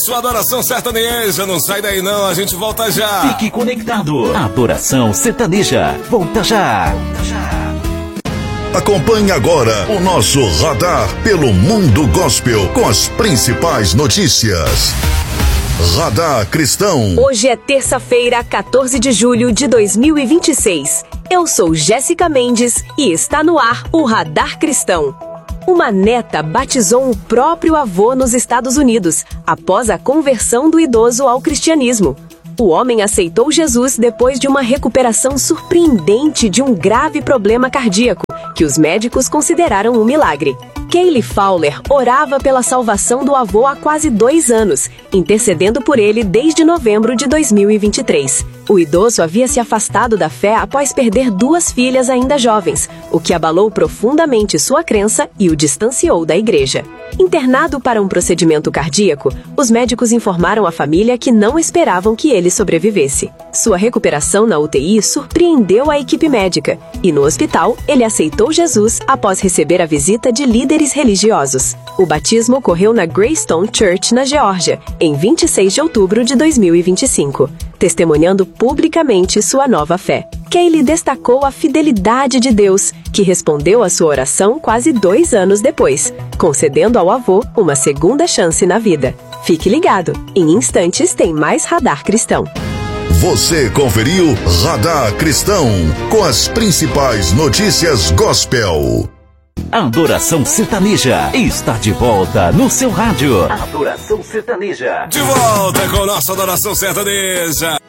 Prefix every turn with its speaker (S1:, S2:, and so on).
S1: Sua adoração sertaneja, não sai daí não, a gente volta já.
S2: Fique conectado. Adoração sertaneja, volta já.
S3: Acompanhe agora o nosso radar pelo mundo gospel com as principais notícias. Radar Cristão.
S4: Hoje é terça-feira, 14 de julho de 2026. Eu sou Jéssica Mendes e está no ar o Radar Cristão. Uma neta batizou o próprio avô nos Estados Unidos, após a conversão do idoso ao cristianismo. O homem aceitou Jesus depois de uma recuperação surpreendente de um grave problema cardíaco, que os médicos consideraram um milagre. Kaylee Fowler orava pela salvação do avô há quase 2 anos, intercedendo por ele desde novembro de 2023. O idoso havia se afastado da fé após perder 2 filhas ainda jovens, o que abalou profundamente sua crença e o distanciou da igreja. Internado para um procedimento cardíaco, os médicos informaram a família que não esperavam que ele sobrevivesse. Sua recuperação na UTI surpreendeu a equipe médica, e no hospital ele aceitou Jesus após receber a visita de líderes religiosos. O batismo ocorreu na Greystone Church, na Geórgia, em 26 de outubro de 2025, testemunhando publicamente sua nova fé. Kaylee destacou a fidelidade de Deus, que respondeu à sua oração quase 2 anos depois, concedendo ao avô uma segunda chance na vida. Fique ligado, em instantes tem mais Radar Cristão.
S3: Você conferiu Radar Cristão com as principais notícias gospel.
S2: A Adoração Sertaneja está de volta no seu rádio. Adoração Sertaneja.
S1: De volta com nossa Adoração Sertaneja.